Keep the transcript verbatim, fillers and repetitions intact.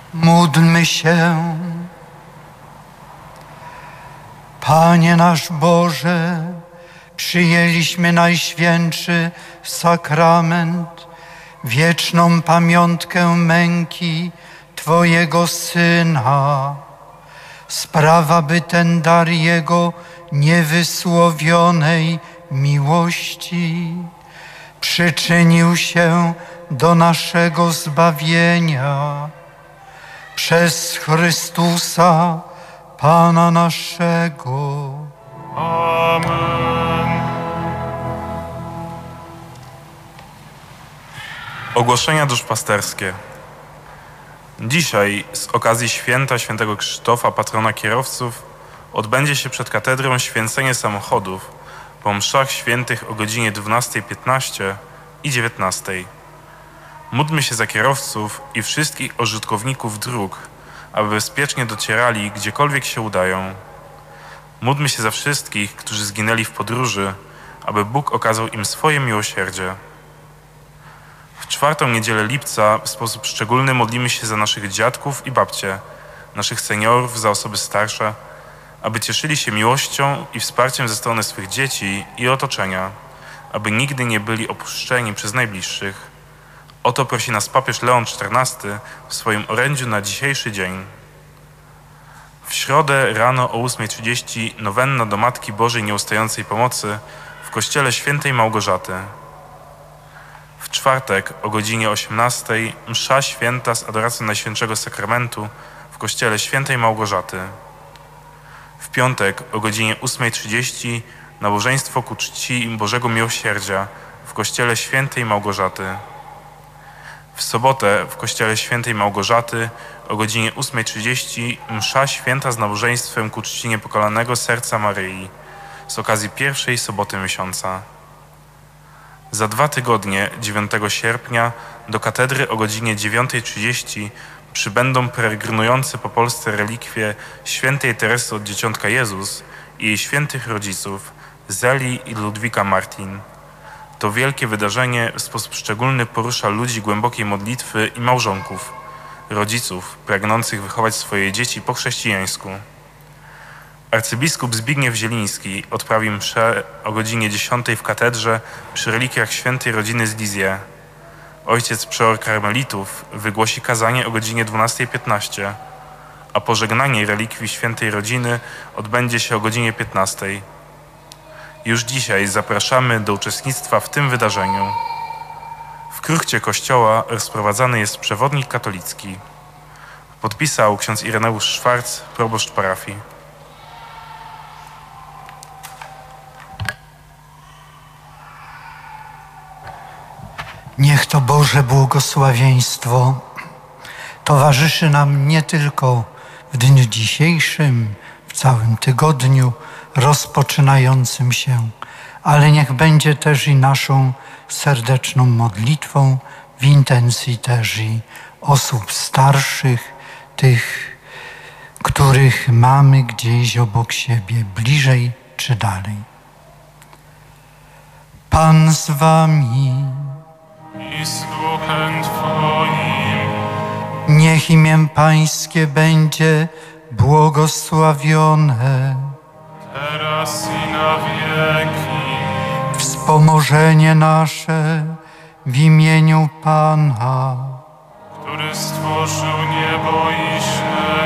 Módlmy się. Panie nasz Boże, przyjęliśmy najświętszy sakrament, wieczną pamiątkę męki Twojego Syna. Sprawa, by ten dar Jego niewysłowionej miłości przyczynił się do naszego zbawienia przez Chrystusa, Pana naszego. Amen. Ogłoszenia duszpasterskie. Dzisiaj z okazji święta świętego Krzysztofa, patrona kierowców, odbędzie się przed katedrą święcenie samochodów po mszach świętych o godzinie dwunastej piętnaście i dziewiętnastej. Módlmy się za kierowców i wszystkich użytkowników dróg, aby bezpiecznie docierali gdziekolwiek się udają. Módlmy się za wszystkich, którzy zginęli w podróży, aby Bóg okazał im swoje miłosierdzie. W czwartą niedzielę lipca w sposób szczególny modlimy się za naszych dziadków i babcie, naszych seniorów, za osoby starsze, aby cieszyli się miłością i wsparciem ze strony swych dzieci i otoczenia, aby nigdy nie byli opuszczeni przez najbliższych. O to prosi nas papież Leon czternasty w swoim orędziu na dzisiejszy dzień. W środę rano o ósmej trzydzieści nowenna do Matki Bożej Nieustającej Pomocy w kościele świętej Małgorzaty. W czwartek o godzinie osiemnastej msza święta z adoracją Najświętszego Sakramentu w kościele świętej Małgorzaty. W piątek o godzinie ósmej trzydzieści nabożeństwo ku czci Bożego Miłosierdzia w kościele świętej Małgorzaty. W sobotę w kościele świętej Małgorzaty o godzinie ósmej trzydzieści msza święta z nabożeństwem ku czci Niepokalanego Serca Maryi z okazji pierwszej soboty miesiąca. Za dwa tygodnie, dziewiątego sierpnia, do katedry o godzinie dziewiątej trzydzieści przybędą peregrynujące po Polsce relikwie świętej Teresy od Dzieciątka Jezus i jej świętych rodziców Zeli i Ludwika Martin. To wielkie wydarzenie w sposób szczególny porusza ludzi głębokiej modlitwy i małżonków, rodziców pragnących wychować swoje dzieci po chrześcijańsku. Arcybiskup Zbigniew Zieliński odprawi mszę o godzinie dziesiątej w katedrze przy relikwiach świętej rodziny z Lizję. Ojciec przeor karmelitów wygłosi kazanie o godzinie dwunastej piętnaście, a pożegnanie relikwii świętej rodziny odbędzie się o godzinie piętnastej. Już dzisiaj zapraszamy do uczestnictwa w tym wydarzeniu. W kruchcie kościoła rozprowadzany jest przewodnik katolicki. Podpisał ksiądz Ireneusz Szwarc, proboszcz parafii. Niech to Boże błogosławieństwo towarzyszy nam nie tylko w dniu dzisiejszym, w całym tygodniu rozpoczynającym się, ale niech będzie też i naszą serdeczną modlitwą w intencji też i osób starszych, tych, których mamy gdzieś obok siebie, bliżej czy dalej. Pan z wami. I z duchem Twoim. Niech imię Pańskie będzie błogosławione. Teraz i na wieki. Wspomożenie nasze w imieniu Pana, który stworzył niebo i ziemię.